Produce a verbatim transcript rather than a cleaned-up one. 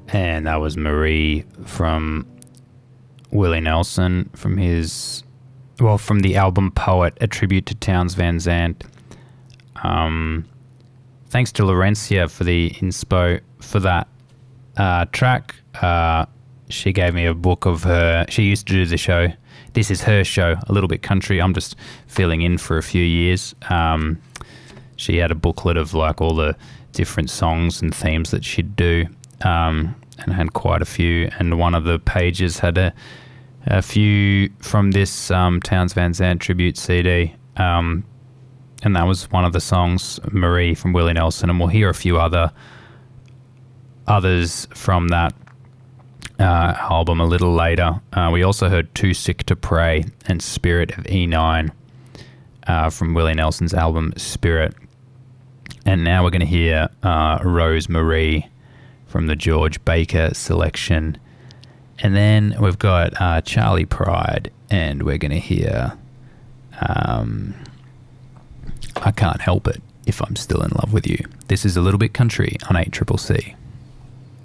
And that was Marie from Willie Nelson from his, well, from the album Poet, a tribute to Townes Van Zandt. Um, thanks to Laurencia for the inspo for that uh, track. Uh, she gave me a book of her. She used to do the show. This is her show, A Little Bit Country. I'm just filling in for a few years. Um, she had a booklet of like all the different songs and themes that she'd do. Um, and had quite a few, and one of the pages had a, a few from this um, Townes Van Zandt tribute C D, um, and that was one of the songs, Marie from Willie Nelson, and we'll hear a few other others from that uh, album a little later. Uh, we also heard Too Sick to Pray and Spirit of E nine uh, from Willie Nelson's album Spirit, and now we're going to hear uh, Rose Marie from the George Baker selection. And then we've got uh, Charlie Pride, and we're going to hear um, I Can't Help It If I'm Still in Love with You. This is A Little Bit Country on eight C C C.